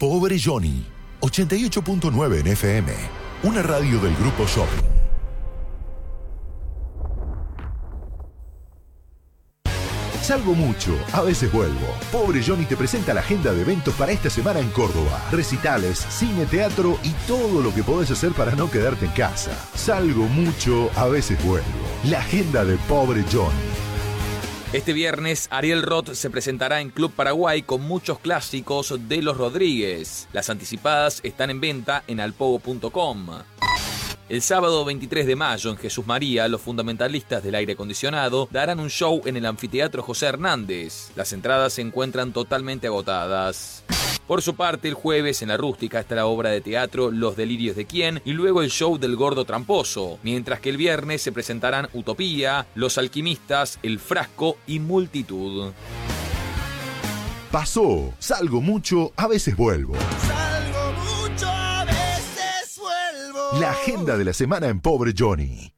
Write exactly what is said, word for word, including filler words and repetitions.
Pobre Johnny, ochenta y ocho punto nueve en F M, una radio del Grupo Shopping. Salgo mucho, a veces vuelvo. Pobre Johnny te presenta la agenda de eventos para esta semana en Córdoba. Recitales, cine, teatro y todo lo que podés hacer para no quedarte en casa. Salgo mucho, a veces vuelvo. La agenda de Pobre Johnny. Este viernes, Ariel Roth se presentará en Club Paraguay con muchos clásicos de Los Rodríguez. Las anticipadas están en venta en alpogo punto com. El sábado veintitrés de mayo en Jesús María, los fundamentalistas del aire acondicionado darán un show en el anfiteatro José Hernández. Las entradas se encuentran totalmente agotadas. Por su parte, el jueves en La Rústica está la obra de teatro Los Delirios de Quién y luego el show del Gordo Tramposo, mientras que el viernes se presentarán Utopía, Los Alquimistas, El Frasco y Multitud. Pasó, salgo mucho, a veces vuelvo. Salgo mucho, a veces vuelvo. La agenda de la semana en Pobre Johnny.